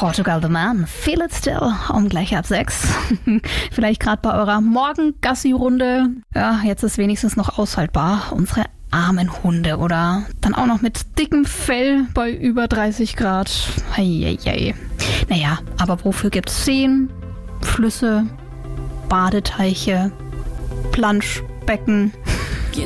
Portugal the Man, Feel It Still, gleich ab 6. Vielleicht gerade bei eurer Morgengassi-Runde. Ja, jetzt ist wenigstens noch aushaltbar. Unsere armen Hunde oder dann auch noch mit dickem Fell bei über 30 Grad. Heieiei. Naja, aber wofür gibt's Seen, Flüsse, Badeteiche, Planschbecken,